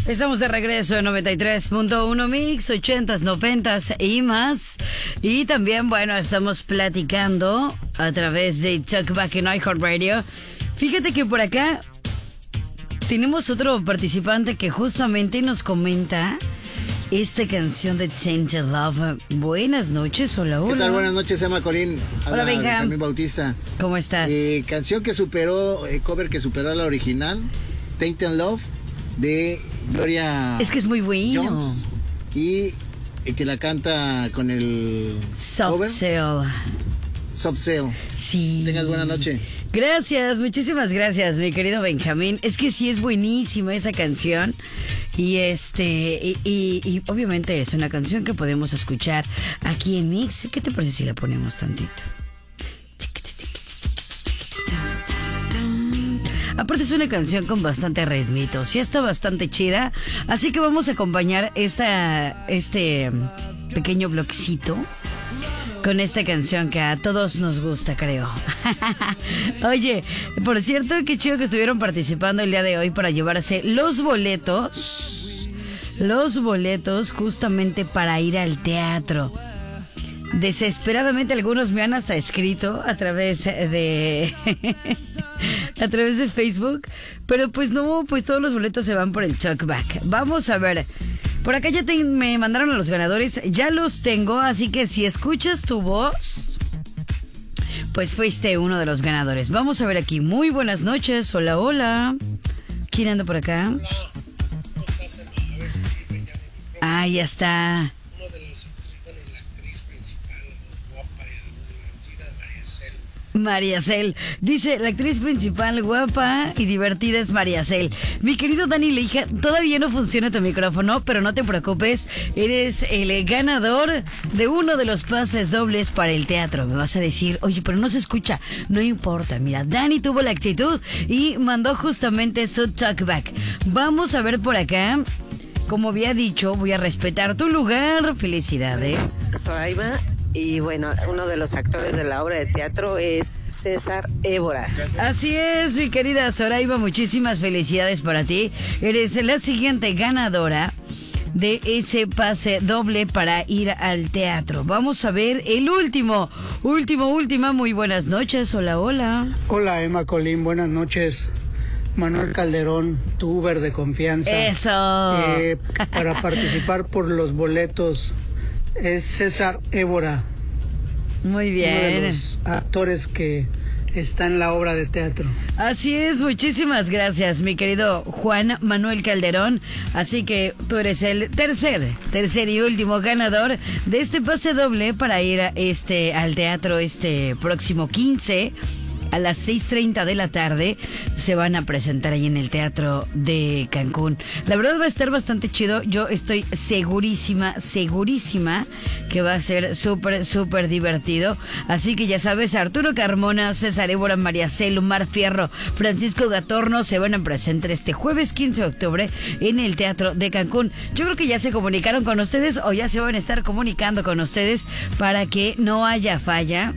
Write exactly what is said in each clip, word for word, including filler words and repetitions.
Estamos de regreso en noventa y tres punto uno Mix, ochentas, noventas y más. Y también, bueno, estamos platicando a través de Talkback en iHeartRadio. Fíjate que por acá tenemos otro participante que justamente nos comenta esta canción de Change the Love. Buenas noches, hola, hola. ¿Qué tal? Buenas noches, Emma Corín. Hola, Benjam. Benjamín Bautista. ¿Cómo estás? Eh, canción que superó, eh, cover que superó a la original, Tainted Love, de Gloria. Es que es muy bueno. Jones, y eh, que la canta con el Soft cover, Cell. Soft Cell. Sí. Tengas buena noche. Gracias, muchísimas gracias, mi querido Benjamín. Es que sí es buenísima esa canción. Y este, y, y, y obviamente es una canción que podemos escuchar aquí en Mix. ¿Qué te parece si la ponemos tantito? Aparte es una canción con bastante ritmito, sí está bastante chida. Así que vamos a acompañar esta, este pequeño bloquecito con esta canción que a todos nos gusta, creo. Oye, por cierto, qué chido que estuvieron participando el día de hoy para llevarse los boletos. Los boletos justamente para ir al teatro. Desesperadamente algunos me han hasta escrito a través de a través de Facebook, pero pues no, pues todos los boletos se van por el Talkback. Vamos a ver. Por acá ya te, me mandaron a los ganadores, ya los tengo, así que si escuchas tu voz, pues fuiste uno de los ganadores. Vamos a ver aquí. Muy buenas noches. Hola, hola. ¿Quién anda por acá? Hola, ¿cómo estás, Emma? A ver si sirve ya mi micrófono. Ah, ya está. Uno de las actrices, bueno, la actriz principal, la más guapa y divertida, María Cel. María Cel. Dice, la actriz principal guapa y divertida es María Cel. Mi querido Dani Leija, todavía no funciona tu micrófono, pero no te preocupes. Eres el ganador de uno de los pases dobles para el teatro. Me vas a decir, oye, pero no se escucha. No importa, mira, Dani tuvo la actitud y mandó justamente su talkback. Vamos a ver por acá. Como había dicho, voy a respetar tu lugar. Felicidades. Soraiba. Y bueno, uno de los actores de la obra de teatro es César Évora. Así es, mi querida Soraiba, muchísimas felicidades para ti. Eres la siguiente ganadora de ese pase doble para ir al teatro. Vamos a ver el último, último, última. Muy buenas noches, hola, hola. Hola, Emma Colín, buenas noches. Manuel Calderón, tu Uber de confianza. Eso. Eh, para participar por los boletos es César Évora. Muy bien. Uno de los actores que está en la obra de teatro. Así es, muchísimas gracias, mi querido Juan Manuel Calderón. Así que tú eres el tercer, tercer y último ganador de este pase doble para ir a este, al teatro este próximo quince. A las seis treinta de la tarde se van a presentar ahí en el Teatro de Cancún. La verdad va a estar bastante chido. Yo estoy segurísima, segurísima que va a ser súper, súper divertido. Así que ya sabes, Arturo Carmona, César Évora, María Cel, Omar Fierro, Francisco Gatorno se van a presentar este jueves quince de octubre en el Teatro de Cancún. Yo creo que ya se comunicaron con ustedes o ya se van a estar comunicando con ustedes para que no haya falla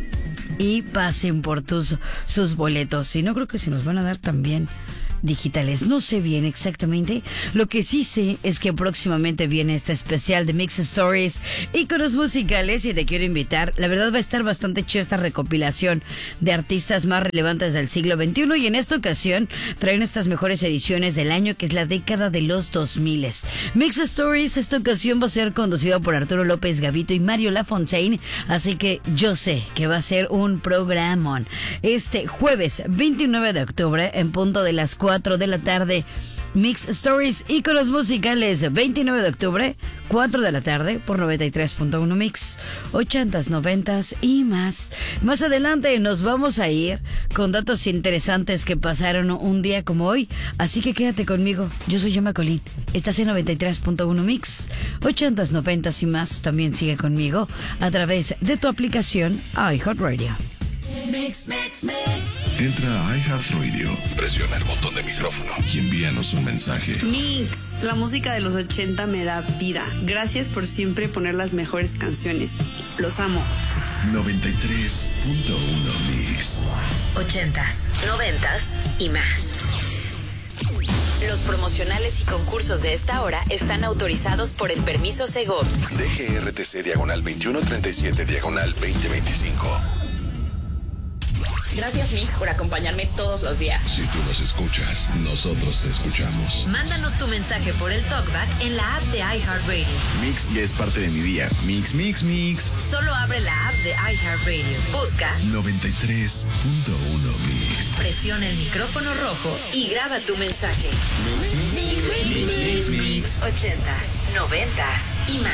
y pasen por tus sus boletos. Y no creo que se nos van a dar también digitales. No sé bien exactamente. Lo que sí sé es que próximamente viene este especial de Mix Stories, íconos musicales, y te quiero invitar. La verdad va a estar bastante chido esta recopilación de artistas más relevantes del siglo veintiuno, y en esta ocasión traen estas mejores ediciones del año, que es la década de los dos mil. Mix Stories esta ocasión va a ser conducido por Arturo López Gavito y Mario Lafontaine, así que yo sé que va a ser un programón. Este jueves veintinueve de octubre en punto de las cuatro de la tarde, Mix Stories, íconos musicales, veintinueve de octubre, cuatro de la tarde, por noventa y tres punto uno Mix, ochentas, noventas y más. Más adelante nos vamos a ir con datos interesantes que pasaron un día como hoy, así que quédate conmigo. Yo soy Emma Colín, estás en noventa y tres punto uno Mix, ochentas, noventas y más. También sigue conmigo a través de tu aplicación iHeartRadio. Mix, mix, mix. Entra a iHeartRadio, presiona el botón de micrófono y envíanos un mensaje. Mix, la música de los ochenta me da vida. Gracias por siempre poner las mejores canciones. Los amo. noventa y tres punto uno Mix. Ochentas, noventas y más. Los promocionales y concursos de esta hora están autorizados por el permiso Segov. D G R T C diagonal veintiuno treinta y siete diagonal veinte veinticinco. Gracias, Mix, por acompañarme todos los días. Si tú nos escuchas, nosotros te escuchamos. Mándanos tu mensaje por el TalkBack en la app de iHeartRadio. Mix ya es parte de mi día. Mix, mix, mix. Solo abre la app de iHeartRadio. Busca noventa y tres punto uno Mix. Presiona el micrófono rojo y graba tu mensaje. Mix, mix, mix, mix, mix, mix. Ochentas, noventas y más.